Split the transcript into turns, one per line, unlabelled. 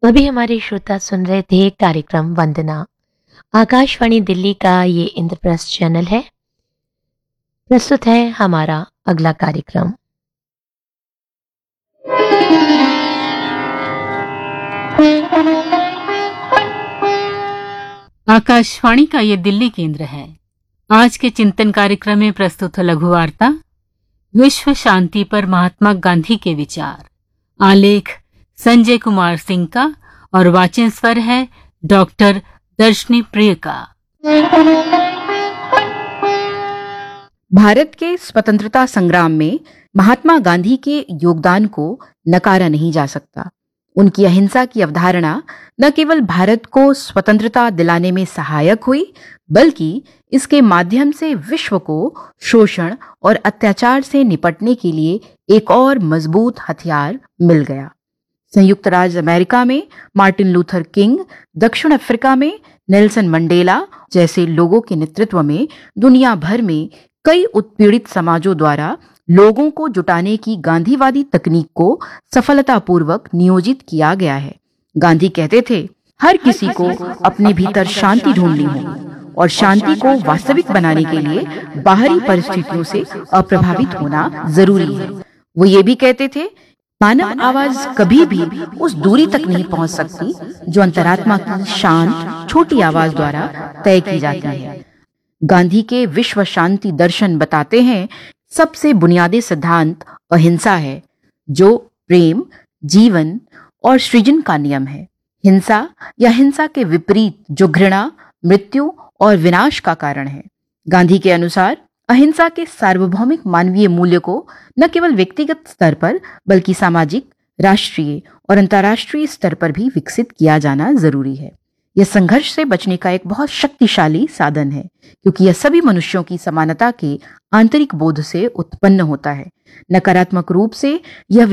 अभी हमारे श्रोता सुन रहे थे कार्यक्रम वंदना। आकाशवाणी दिल्ली का ये इंद्रप्रस्थ चैनल है। प्रस्तुत है हमारा अगला कार्यक्रम।
आकाशवाणी का ये दिल्ली केंद्र है। आज के चिंतन कार्यक्रम में प्रस्तुत है लघु वार्ता विश्व शांति पर महात्मा गांधी के विचार। आलेख संजय कुमार सिंह का और वाचन स्वर है डॉक्टर दर्शनी प्रिय का।
भारत के स्वतंत्रता संग्राम में महात्मा गांधी के योगदान को नकारा नहीं जा सकता। उनकी अहिंसा की अवधारणा न केवल भारत को स्वतंत्रता दिलाने में सहायक हुई, बल्कि इसके माध्यम से विश्व को शोषण और अत्याचार से निपटने के लिए एक और मजबूत हथियार मिल गया। संयुक्त राज्य अमेरिका में मार्टिन लूथर किंग, दक्षिण अफ्रीका में नेल्सन मंडेला जैसे लोगों के नेतृत्व में दुनिया भर में कई उत्पीड़ित समाजों द्वारा लोगों को जुटाने की गांधीवादी तकनीक को सफलतापूर्वक नियोजित किया गया है। गांधी कहते थे, हर किसी को अपने भीतर शांति ढूंढनी होगी और शांति को वास्तविक बनाने के लिए बाहरी परिस्थितियों से अप्रभावित होना जरूरी है। वो ये भी कहते थे, मानव आवाज कभी भी उस दूरी तक नहीं पहुंच सकती जो अंतरात्मा की शांत छोटी आवाज द्वारा तय की जाती है। गांधी के विश्व शांति दर्शन बताते हैं, सबसे बुनियादी सिद्धांत अहिंसा है, जो प्रेम, जीवन और सृजन का नियम है। हिंसा या हिंसा के विपरीत जो घृणा, मृत्यु और विनाश का कारण है। गांधी के अनुसार अहिंसा के सार्वभौमिक मानवीय मूल्य को न केवल व्यक्तिगत स्तर पर बल्कि सामाजिक, राष्ट्रीय और अंतर्राष्ट्रीय स्तर पर भी विकसित किया जाना जरूरी है। यह संघर्ष से बचने का एक बहुत शक्तिशाली साधन है, क्योंकि यह सभी मनुष्यों की समानता के आंतरिक बोध से उत्पन्न होता है। नकारात्मक रूप से यह